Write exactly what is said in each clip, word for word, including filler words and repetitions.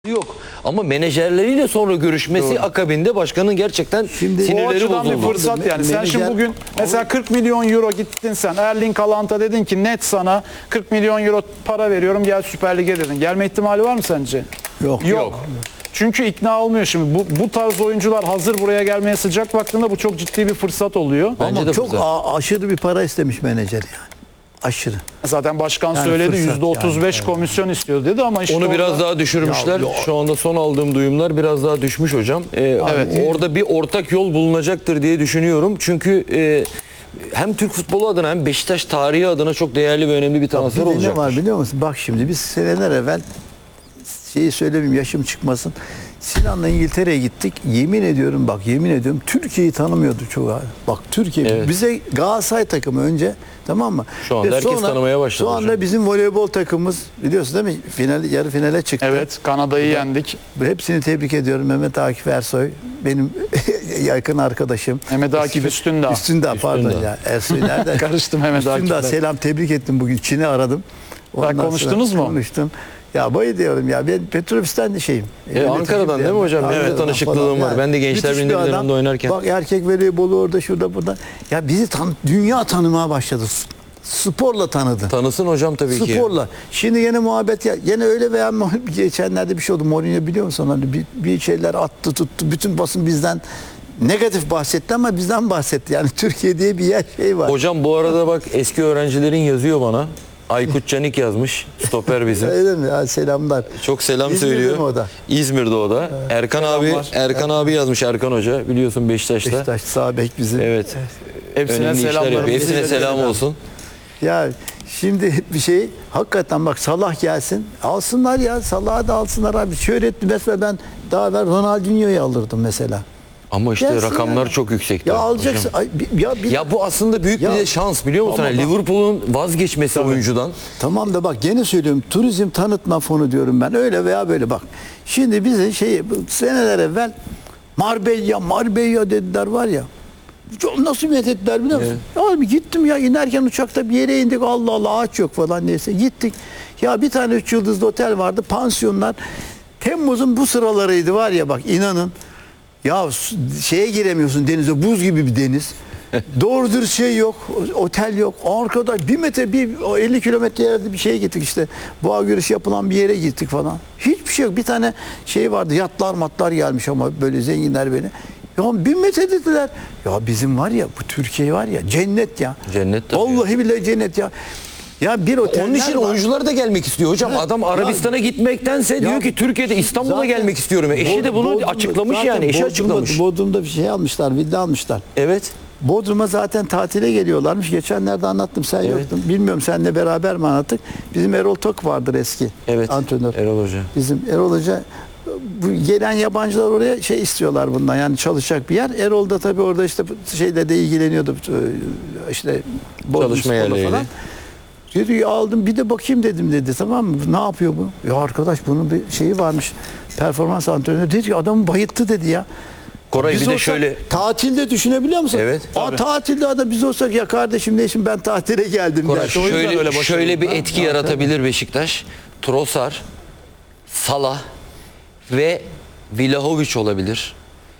Yok ama menajerleriyle sonra görüşmesi Doğru. akabinde başkanın gerçekten şimdi sinirleri bozuldu. Bir fırsat yani. Menajer, sen şimdi bugün mesela kırk milyon euro gittin sen. Erling Haaland'a dedin ki net sana kırk milyon euro para veriyorum gel Süper Lig'e dedin. Gelme ihtimali var mı sence? Yok. Yok. Yok. Çünkü ikna olmuyor şimdi. Bu, bu tarz oyuncular hazır buraya gelmeye sıcak vaktinde bu çok ciddi bir fırsat oluyor. Bence Ama de çok a- aşırı bir para istemiş menajer yani. Aşırı. Zaten başkan yani söyledi yüzde otuz beş yani. komisyon istiyor dedi ama işte onu orada... biraz daha düşürmüşler. Ya, Şu anda son aldığım duyumlar biraz daha düşmüş hocam. Ee, evet. Orada bir ortak yol bulunacaktır diye düşünüyorum. Çünkü e, hem Türk futbolu adına hem Beşiktaş tarihi adına çok değerli ve önemli bir transfer olacak. Ne var biliyor musun? Bak şimdi biz seneler evvel şeyi söylemeyeyim yaşım çıkmasın. Sinan'la İngiltere'ye gittik. Yemin ediyorum bak yemin ediyorum Türkiye'yi tanımıyordu çok abi. Bak Türkiye evet. bize Galatasaray takımı önce tamam mı? Şu anda herkes sonra, tanımaya başladı. Şu anda hocam. bizim voleybol takımımız biliyorsun değil mi? Final, yarı finale çıktı. Evet Kanada'yı yendik. Hepsini tebrik ediyorum. Mehmet Akif Ersoy benim yakın arkadaşım. Mehmet Akif Üstündağ. Üstündağ pardon Üstündağ. ya. Ersoy nereden? Karıştı Mehmet Akif'le. Üstündağ selam tebrik ettim bugün. Çin'i aradım. Ondan konuştunuz mu? Konuştum. Ya bayı diyorum ya ben Petrobüs'ten de şeyim. E, Ankara'dan değil mi hocam? Benim de tanışıklığım var. Yani. Ben de Gençler Birliği döneminde oynarken. Bak erkek voleybolu orada şurada burada. Ya bizi tan dünya tanımaya başladı. Sporla tanıdı. Tanısın hocam tabii Sporla. ki. Sporla. Şimdi yine muhabbet ya. Yine öyle veya geçenlerde bir şey oldu. Mourinho biliyor musun? Hani bir, bir şeyler attı tuttu. Bütün basın bizden negatif bahsetti ama bizden bahsetti. Yani Türkiye diye bir yer şey var. Hocam bu arada bak eski öğrencilerin yazıyor bana. Aykut Canik yazmış. Stoper bizim. Öyle mi? Ya, selamlar. Çok selam İzmir'de söylüyor. mi o da? İzmir'de o da. Evet. Erkan abi Erkan evet. abi yazmış Erkan Hoca. Biliyorsun Beşiktaş'ta. Beşiktaş sağ bek bizim. Evet. Hepsine selam. Hepsine, Hepsine selam olsun. Ya şimdi bir şey hakikaten bak Salah gelsin. Alsınlar ya. Salah'ı da alsınlar abi. Şöhretli mesela ben daha evvel Ronaldinho'yu alırdım mesela. Ama işte Gelsin rakamlar yani. çok yüksekti. Ya alacaksın. Ay, bir, ya, bir, ya bu aslında büyük ya, bir de şans biliyor musun? Yani Liverpool'un vazgeçmesi tabii. oyuncudan. Tamam da bak gene söylüyorum. Turizm tanıtma fonu diyorum ben. Öyle veya böyle bak. Şimdi bize şey seneler evvel Marbella, Marbella dediler var ya. Nasıl methettiler biliyor musun? Evet. Abi gittim ya inerken uçakta bir yere indik. Allah Allah ağaç yok falan neyse. Gittik. Ya bir tane üç yıldızlı otel vardı. Pansiyonlar. Temmuz'un bu sıralarıydı var ya bak inanın. Ya şeye giremiyorsun denize buz gibi bir deniz. Doğru dürüst şey yok. Otel yok. Arkadaş bir metre bir elli kilometre yerde bir şeye gittik işte. Boğa güreşi yapılan bir yere gittik falan. Hiçbir şey yok. Bir tane şey vardı. Yatlar matlar gelmiş ama böyle zenginler beni. Ya bin metre dediler. Ya bizim var ya bu Türkiye var ya cennet ya. Cennet tabii. Vallahi billahi cennet ya. Ya bir oteller Onun için var. oyuncular da gelmek istiyor hocam. Evet. Adam Arabistan'a gitmektense ya, diyor ki Türkiye'de İstanbul'a gelmek istiyorum. Eşi de bunu Bodrum'da, açıklamış yani. Eşi Bodrum'da, açıklamış. Bodrum'da bir şey almışlar, villa almışlar. Evet. Bodrum'a zaten tatile geliyorlarmış. Geçenlerde anlattım sen evet. yoktun. Bilmiyorum seninle beraber mi anlattık? Bizim Erol Tok vardır eski evet. antrenör. Erol Hoca. Bizim Erol Hoca bu gelen yabancılar oraya şey istiyorlar bundan yani çalışacak bir yer. Erol da tabii orada işte şeyle de ilgileniyordu işte çalışma yerleriyle falan. Dedi aldım bir de bakayım dedim dedi tamam mı? Ne yapıyor bu? Ya arkadaş bunun bir şeyi varmış. Performans antrenörü dedi ki adamı bayıttı dedi ya. Koray biz bir de olsak, şöyle tatilde düşünebiliyor musun? Evet. Aa, tatilde adam biz olsak ya kardeşim ne işim ben tatile geldim. Koray, der. şöyle, şöyle bir etki ha, yaratabilir ha. Beşiktaş. Trossard, Salah ve Vlahovic olabilir.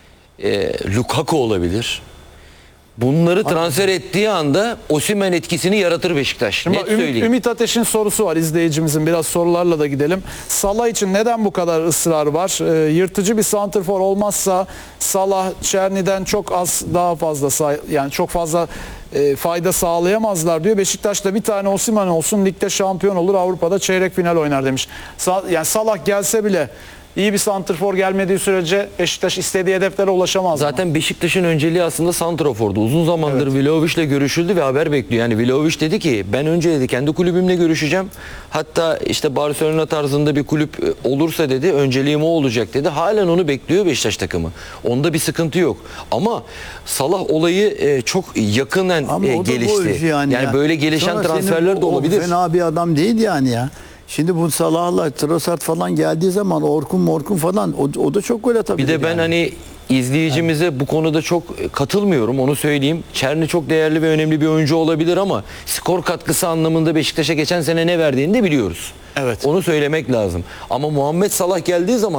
E, Lukaku olabilir. Bunları transfer ettiği anda Osimhen etkisini yaratır Beşiktaş. Şimdi Net Ümit, söyleyeyim. Ümit Ateş'in sorusu var izleyicimizin. Biraz sorularla da gidelim. Salah için neden bu kadar ısrar var? Ee, yırtıcı bir santrfor olmazsa Salah, Çerni'den çok az daha fazla yani çok fazla e, fayda sağlayamazlar diyor. Beşiktaş'ta bir tane Osimhen olsun ligde şampiyon olur Avrupa'da çeyrek final oynar demiş. Sa yani Salah gelse bile İyi bir santrfor gelmediği sürece Beşiktaş istediği hedeflere ulaşamaz. Zaten mı? Beşiktaş'ın önceliği aslında santrafordu. Uzun zamandır evet. Vlahovic'le görüşüldü ve haber bekliyor. Yani Vlahovic dedi ki ben önce dedi kendi kulübümle görüşeceğim. Hatta işte Barcelona tarzında bir kulüp olursa dedi önceliğim o olacak dedi. Halen onu bekliyor Beşiktaş takımı. Onda bir sıkıntı yok. Ama Salah olayı çok yakından Ama gelişti. Yani, yani böyle gelişen sonra transferler de olabilir. O fena bir adam değil yani ya. Şimdi bu Salah'la Trossard falan geldiği zaman Orkun Morkun falan o, o da çok gol atabilir. Bir de ben yani. hani izleyicimize yani. bu konuda çok katılmıyorum onu söyleyeyim. Çerni çok değerli ve önemli bir oyuncu olabilir ama skor katkısı anlamında Beşiktaş'a geçen sene ne verdiğini de biliyoruz. Evet. Onu söylemek lazım. Ama Muhammed Salah geldiği zaman